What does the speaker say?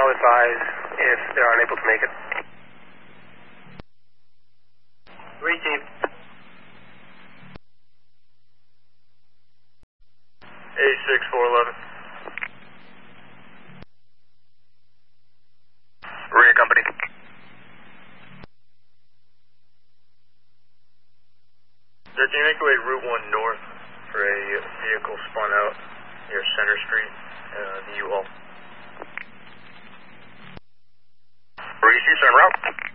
advise if they're unable to make it. Receive. A6411. Rear company. Sir, can you make your way Route 1 north for a vehicle spun out near Center Street, the U-Haul? Receive, sir, en route.